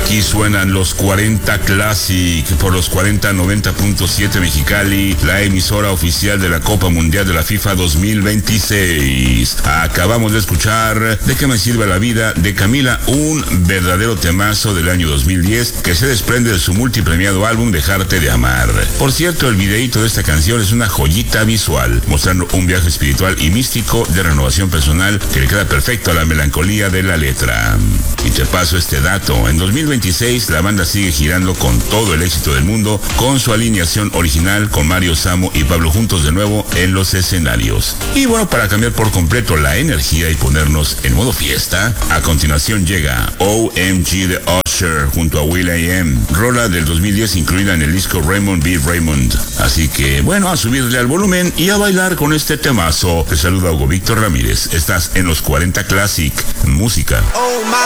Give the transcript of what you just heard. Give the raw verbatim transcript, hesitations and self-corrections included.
Aquí suenan los cuarenta Classic por los cuarenta noventa punto siete Mexicali, la emisora oficial de la Copa Mundial de la FIFA dos mil veintiséis. Acabamos de escuchar ¿De qué me sirve la vida? De Camila, un verdadero temazo del año dos mil diez que se desprende de su multipremiado álbum Dejarte de Amar. Por cierto, el videíto de esta canción es una joyita visual, mostrando un viaje espiritual y místico de renovación personal que le queda perfecto a la melancolía de la letra. Y te paso este dato: en dos mil veintiséis la banda sigue girando con todo el éxito del mundo, con su alineación original, con Mario, Samo y Pablo juntos de nuevo en los escenarios. Y bueno, para cambiar por completo la energía y ponernos en modo fiesta, a continuación llega O M G de Usher junto a Will I Am, rola del dos mil diez incluida en el disco Raymond B. Raymond. Así que bueno, a subirle al volumen y a bailar con este temazo. Te saluda Hugo Víctor Ramírez. Estás en los cuarenta Classic, música. Oh my